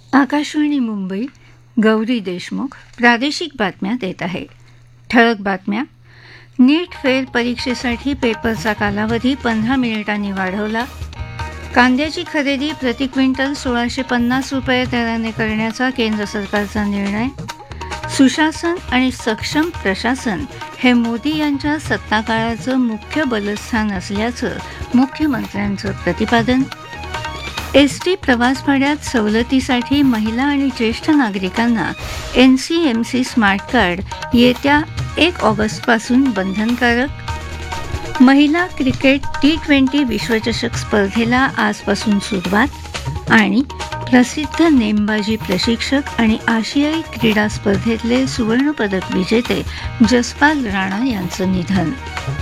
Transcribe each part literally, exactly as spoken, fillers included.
आकाशवाणी मुंबई. गौरी देशमुख प्रादेशिक बातम्या देत आहे. ठळक बातम्या. नीट फेर परीक्षेसाठी पेपरचा कालावधी पंधरा मिनिटांनी वाढवला. कांद्याची खरेदी प्रति क्विंटल सोळाशे पन्नास रुपये दराने करण्याचा केंद्र सरकारचा निर्णय. सुशासन आणि सक्षम प्रशासन हे मोदी यांच्या सत्ताकाळाचं मुख्य बलस्थान असल्याचं मुख्यमंत्र्यांचं प्रतिपादन. एसटी प्रवास भाड्यात सवलतीसाठी महिला आणि ज्येष्ठ नागरिकांना एनसीएमसी स्मार्ट कार्ड येत्या एक ऑगस्टपासून बंधनकारक. महिला क्रिकेट टी ट्वेंटी विश्वचषक स्पर्धेला आजपासून सुरुवात. आणि प्रसिद्ध नेमबाजी प्रशिक्षक आणि आशियाई क्रीडा स्पर्धेतले सुवर्णपदक विजेते जसपाल राणा यांचं निधन.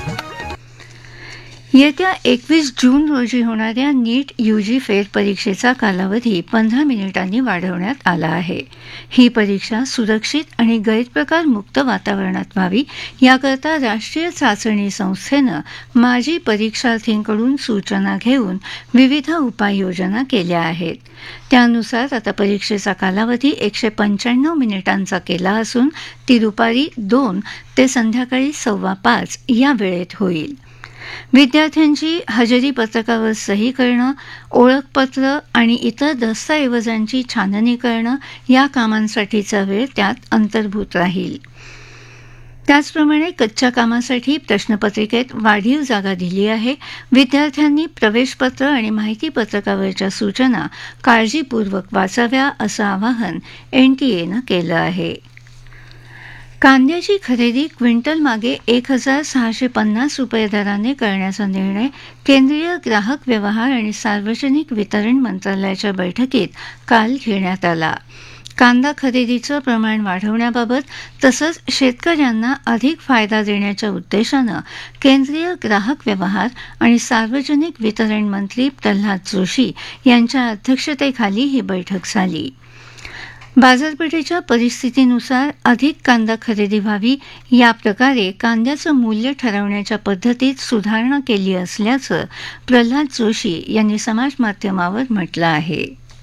येत्या एकवीस जून रोजी होणाऱ्या नीट यूजी फेर परीक्षेचा कालावधी पंधरा मिनिटांनी वाढवण्यात आला आहे. ही परीक्षा सुरक्षित आणि गैरप्रकार मुक्त वातावरणात व्हावी याकरता राष्ट्रीय चाचणी संस्थेनं माजी परीक्षार्थींकडून सूचना घेऊन विविध उपाययोजना केल्या आहेत. त्यानुसार आता परीक्षेचा कालावधी एकशे पंच्याण्णव मिनिटांचा केला असून ती दुपारी दोन ते संध्याकाळी सव्वा पाच या वेळेत होईल. विद्यार्थ्यांची हजेरी पत्रकावर सही करणं, ओळखपत्र आणि इतर दस्तऐवजांची छाननी करणं या कामांसाठीचा वेळ त्यात अंतर्भूत राहील. त्याचप्रमाणे कच्च्या कामासाठी प्रश्नपत्रिकेत वाढीव जागा दिली आहे. विद्यार्थ्यांनी प्रवेशपत्र आणि माहिती पत्रकावरच्या सूचना काळजीपूर्वक वाचाव्या असं आवाहन एनटीएनं केलं आहे. कांद्याची खरेदी क्विंटल मागे एक हजार सहाशे पन्नास रुपये दराने करण्याचा निर्णय केंद्रीय ग्राहक व्यवहार आणि सार्वजनिक वितरण मंत्रालयाच्या बैठकीत काल घेण्यात आला. कांदा खरेदीचं प्रमाण वाढवण्याबाबत तसंच शेतकऱ्यांना अधिक फायदा देण्याच्या उद्देशानं केंद्रीय ग्राहक व्यवहार आणि सार्वजनिक वितरण मंत्री प्रल्हाद जोशी यांच्या अध्यक्षतेखाली ही बैठक झाली. बाजारपेठेच्या परिस्थितीनुसार अधिक कांदा खरेदी व्हावी या प्रकारे कांद्याचं मूल्य ठरवण्याच्या पद्धतीत सुधारणा केली असल्याचं प्रल्हाद जोशी यांनी समाजमाध्यमावर म्हटलं आहे.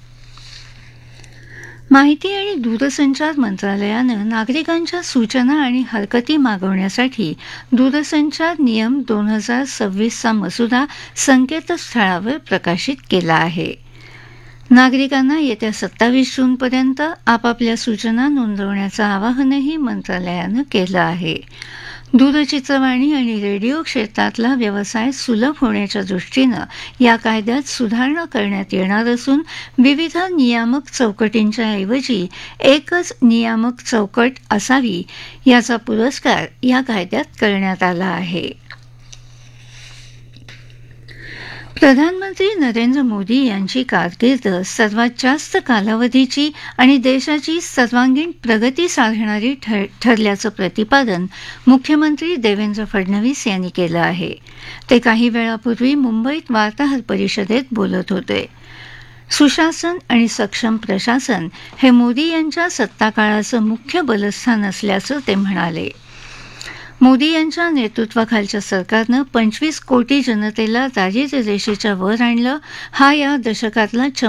माहिती आणि दूरसंचार मंत्रालयानं नागरिकांच्या सूचना आणि हरकती मागवण्यासाठी दूरसंचार नियम दोन हजार सव्वीसचा मसुदा संकेतस्थळावर प्रकाशित केला आहे. नागरिकांना येत्या सत्तावीस जूनपर्यंत आपापल्या सूचना नोंदवण्याचं आवाहनही मंत्रालयानं केलं आहे. दूरचित्रवाणी आणि रेडिओ क्षेत्रातला व्यवसाय सुलभ होण्याच्या दृष्टीनं या कायद्यात सुधारणा करण्यात येणार असून विविध नियामक चौकटींच्या ऐवजी एकच नियामक चौकट असावी याचा पुरस्कार या कायद्यात करण्यात आला आहे. प्रधानमंत्री नरेंद्र मोदी यांची कारकीर्द सर्वात जास्त कालावधीची आणि देशाची सर्वांगीण प्रगती साधणारी ठरल्याचं प्रतिपादन मुख्यमंत्री देवेंद्र फडणवीस यांनी केलं आहे. ते काही वेळापूर्वी मुंबईत वार्ताहर परिषदेत बोलत होते. सुशासन आणि सक्षम प्रशासन हे मोदी यांच्या सत्ताकाळाचं मुख्य बलस्थान असल्याचं ते म्हणाले. मोदी यांच्या नेतृत्वाखालच्या सरकारनं पंचवीस कोटी जनतेला दारिद्र्य रेषेच्या वर आणलं. हा या दशकातला